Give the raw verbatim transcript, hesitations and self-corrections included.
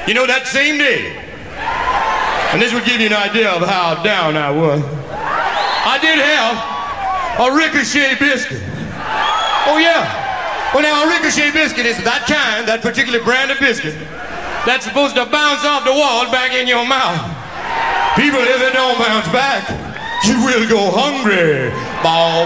You know, that same day, and this would give you an idea of how down I was, I did have a ricochet biscuit. Oh yeah. Well now, a ricochet biscuit is that kind, that particular brand of biscuit, that's supposed to bounce off the wall back in your mouth. People, if it don't bounce back, you will go hungry. Ball,